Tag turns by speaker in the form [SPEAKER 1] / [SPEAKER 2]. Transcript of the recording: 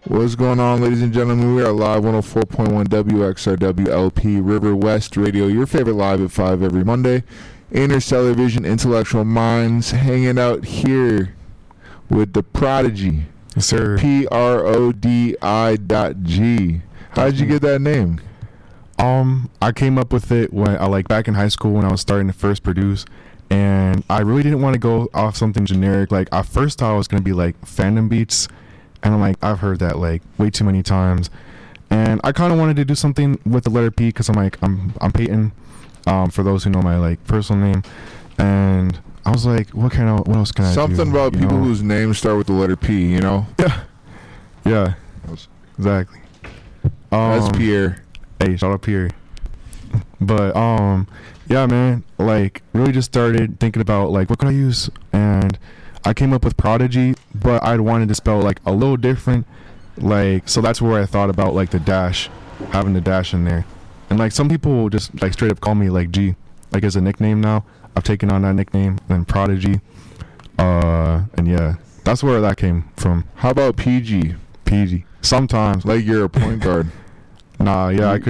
[SPEAKER 1] What's going on, ladies and gentlemen? We are live 104.1 WXRW LP River West Radio, your favorite live at 5 every Monday. Interstellar Vision, Intellectual Minds, hanging out here with the Prodigy.
[SPEAKER 2] Yes, sir.
[SPEAKER 1] Prodi.G. How'd you get that name?
[SPEAKER 2] I came up with it when back in high school when I was starting to first produce, and I really didn't want to go off something generic. Like, I first thought it was gonna be like Phantom Beats, and I'm like, I've heard that like way too many times, and I kind of wanted to do something with the letter P because I'm Peyton, for those who know my like personal name, and I was like, what else can I do?
[SPEAKER 1] Something about people whose names start with the letter P, you know?
[SPEAKER 2] Yeah, exactly.
[SPEAKER 1] That's Pierre.
[SPEAKER 2] Hey, shout out Pierre. But yeah, man, like really just started thinking about like what could I use, and I came up with Prodigy, but I'd wanted to spell like a little different, like, so that's where I thought about like the dash, having the dash in there, and like some people just like straight up call me like G, like as a nickname now. I've taken on that nickname, then Prodigy, and yeah, that's where that came from.
[SPEAKER 1] How about PG?
[SPEAKER 2] PG. Sometimes,
[SPEAKER 1] like you're a point guard.
[SPEAKER 2] Nah, yeah, I could.